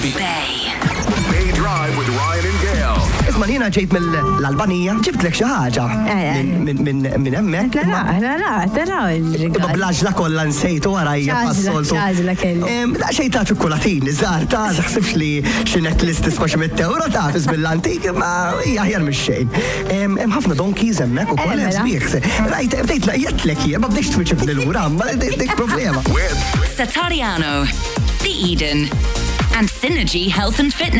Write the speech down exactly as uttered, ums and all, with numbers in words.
Bay. Bay Drive with Ryan and Gail. Isma' jiena ġejt mill-Albanija, ġibtlek xi ħaġa minn hemmhekk. La, la, la, tara Imma blaġla kollha nsejtu warajja pas-soltu. Xaġla kelli. Xejn ta' ċokkolatin, żgħar ta' taħsibx li xi necklace tiswa xi mit euro ta' bill-antik, ma hija aħjar mix-xejn. Hemm ħafna donkeys hemmhekk ukoll hemm sbieħ. Rajt bdejt laqjetlek hija, ma bdejx twiċċib lil wura, ma dik problema. Satariano, The Eden, and Synergy Health and Fitness.